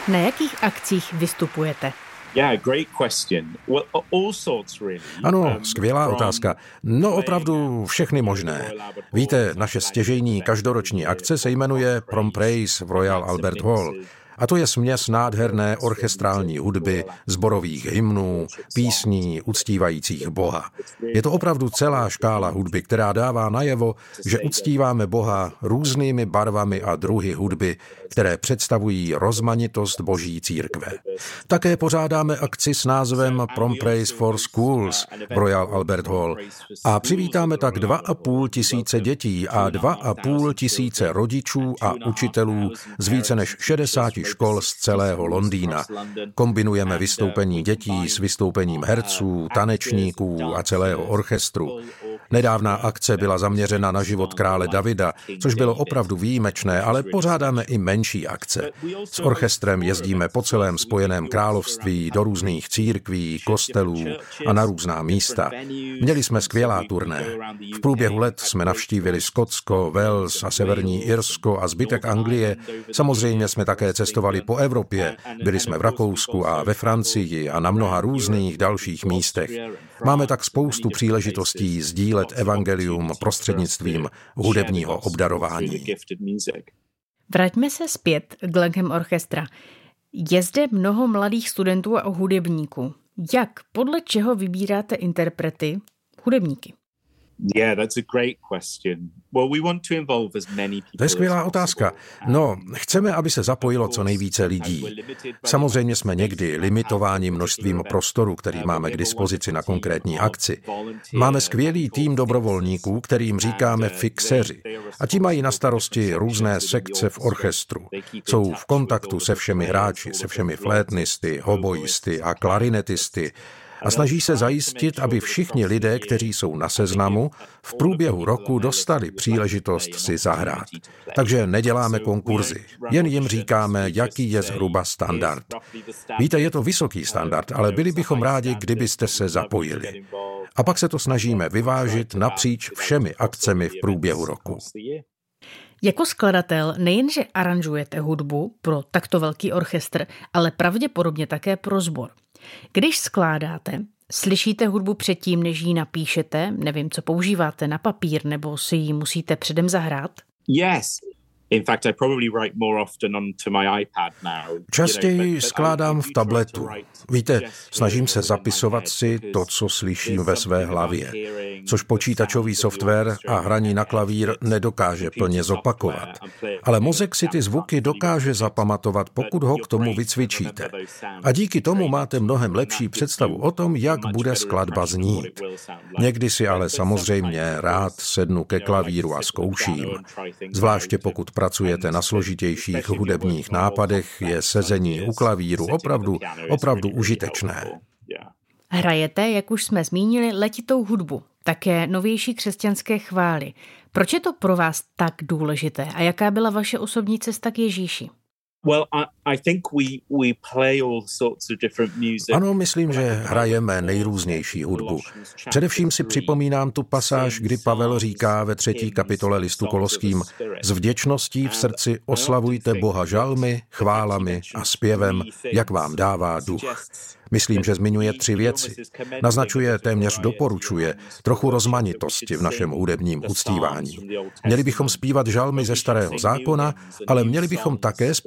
Na jakých akcích vystupujete? Ano, skvělá otázka. No opravdu všechny možné. Víte, naše stěžejní každoroční akce se jmenuje Prom Praise v Royal Albert Hall. A to je směs nádherné orchestrální hudby, sborových hymnů, písní uctívajících Boha. Je to opravdu celá škála hudby, která dává najevo, že uctíváme Boha různými barvami a druhy hudby, které představují rozmanitost Boží církve. Také pořádáme akci s názvem Prom Praise for Schools v Royal Albert Hall a přivítáme tak 2,5 tisíce dětí a 2,5 tisíce rodičů a učitelů z více než 60 škol z celého Londýna. Kombinujeme vystoupení dětí s vystoupením herců, tanečníků a celého orchestru. Nedávná akce byla zaměřena na život krále Davida, což bylo opravdu výjimečné, ale pořádáme i menší akce. S orchestrem jezdíme po celém Spojeném království do různých církví, kostelů a na různá místa. Měli jsme skvělá turné. V průběhu let jsme navštívili Skotsko, Wales a Severní Irsko a zbytek Anglie. Samozřejmě jsme také cestovali po Evropě. Byli jsme v Rakousku a ve Francii a na mnoha různých dalších místech. Máme tak spoustu příležitostí sdílet evangelium prostřednictvím hudebního obdarování. Vraťme se zpět k Glengham Orchestra. Je zde mnoho mladých studentů a hudebníků. Jak, podle čeho vybíráte interprety, hudebníky? To je skvělá otázka. No, chceme, aby se zapojilo co nejvíce lidí. Samozřejmě jsme někdy limitováni množstvím prostoru, který máme k dispozici na konkrétní akci. Máme skvělý tým dobrovolníků, kterým říkáme fixeři. A ti mají na starosti různé sekce v orchestru. Jsou v kontaktu se všemi hráči, se všemi flétnisty, hoboisty a klarinetisty, a snaží se zajistit, aby všichni lidé, kteří jsou na seznamu, v průběhu roku dostali příležitost si zahrát. Takže neděláme konkurzy, jen jim říkáme, jaký je zhruba standard. Víte, je to vysoký standard, ale byli bychom rádi, kdybyste se zapojili. A pak se to snažíme vyvážit napříč všemi akcemi v průběhu roku. Jako skladatel nejenže aranžujete hudbu pro takto velký orchestr, ale pravděpodobně také pro sbor. Když skládáte, slyšíte hudbu předtím, než ji napíšete? Nevím, co používáte na papír, nebo si ji musíte předem zahrát? Častěji skládám v tabletu. Víte, snažím se zapisovat si to, co slyším ve své hlavě, což počítačový software a hraní na klavír nedokáže plně zopakovat. Ale mozek si ty zvuky dokáže zapamatovat, pokud ho k tomu vycvičíte. A díky tomu máte mnohem lepší představu o tom, jak bude skladba znít. Někdy si ale samozřejmě rád sednu ke klavíru a zkouším. Zvláště pokud pracujete na složitějších hudebních nápadech, je sezení u klavíru opravdu užitečné. Hrajete, jak už jsme zmínili, letitou hudbu, také novější křesťanské chvály. Proč je to pro vás tak důležité a jaká byla vaše osobní cesta k Ježíši? Ano, myslím, že hrajeme nejrůznější hudbu. Především si připomínám tu pasáž, kdy Pavel říká ve 3. kapitole listu Koloským: s vděčností v srdci oslavujte Boha žalmy, chválami a zpěvem, jak vám dává duch. Myslím, že zmiňuje 3 věci. Naznačuje, téměř doporučuje trochu rozmanitosti v našem hudebním uctívání. Měli bychom zpívat žalmy ze Starého zákona, ale měli bychom také